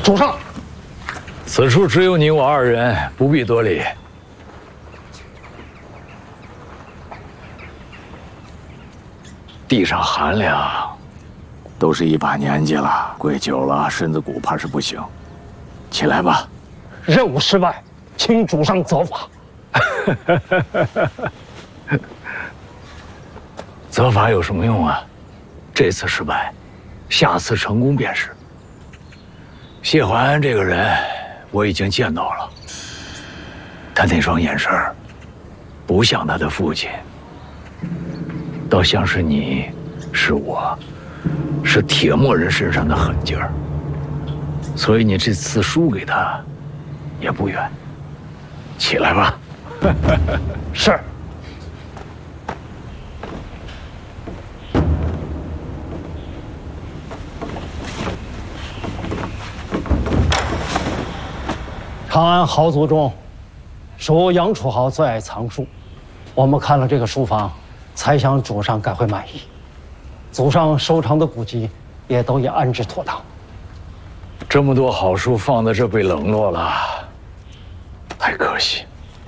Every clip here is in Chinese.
主上， 此处只有你我二人，不必多礼。地上寒凉， 都是一把年纪了，跪久了身子骨怕是不行。起来吧。 任务失败，请主上责罚。 责罚有什么用啊？这次失败，下次成功便是。谢怀安这个人，我已经见到了。他那双眼神儿，不像他的父亲，倒像是你，是我，是铁墨人身上的狠劲儿。所以你这次输给他，也不远。起来吧。 是。长安豪族中，属杨楚豪最爱藏书。我们看了这个书房，猜想主上该会满意。祖上收藏的古籍也都已安置妥当。 这么多好书放在这被冷落了，太可惜。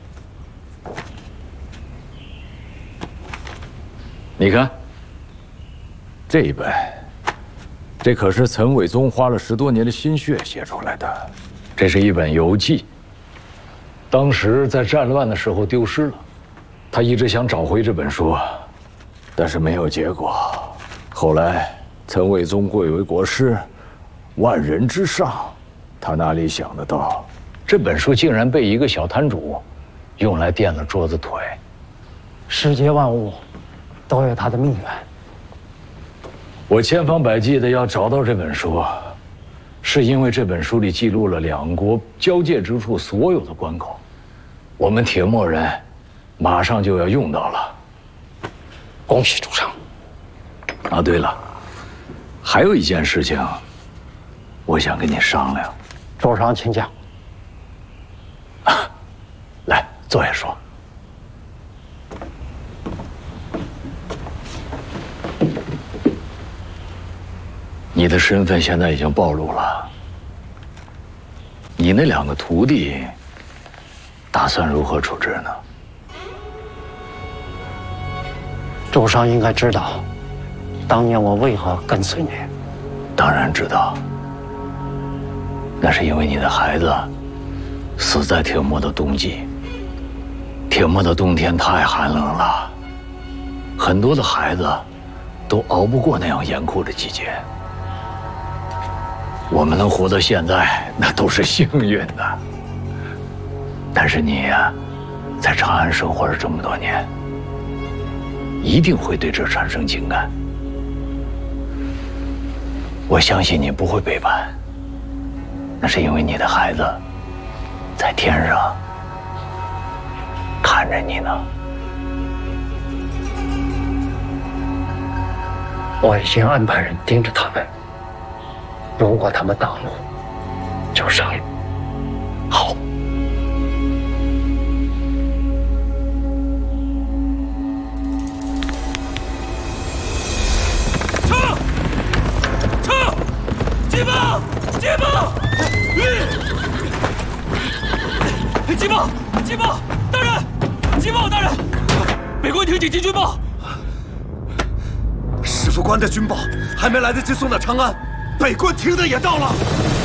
你看，这一本，这可是岑伟宗花了10多年的心血写出来的。这是一本游记，当时在战乱的时候丢失了，他一直想找回这本书，但是没有结果。后来岑伟宗贵为国师，万人之上，他哪里想得到，这本书竟然被一个小摊主用来垫了桌子腿。 世间万物都有它的命运。 我千方百计的要找到这本书，是因为这本书里记录了两国交界之处所有的关口，我们铁墨人马上就要用到了。 恭喜主上！ 啊，对了，还有一件事情，我想跟你商量。 主上请讲。 来，坐下说。你的身份现在已经暴露了，你那2个徒弟打算如何处置呢？ 主上应该知道，当年我为何跟随你。 当然知道，那是因为你的孩子死在铁墨的冬季。铁墨的冬天太寒冷了，很多的孩子都熬不过那样严酷的季节。我们能活到现在，那都是幸运的。但是你呀，在长安生活了这么多年，一定会对这产生情感。我相信你不会背叛，那是因为你的孩子在天上看着你呢。 我已经安排人盯着他们，如果他们挡路，就杀了。好。 急报！急报！急报！急报！大人！急报！大人！北关亭紧急军报！ 师副官的军报还没来得及送到长安，北关亭的也到了。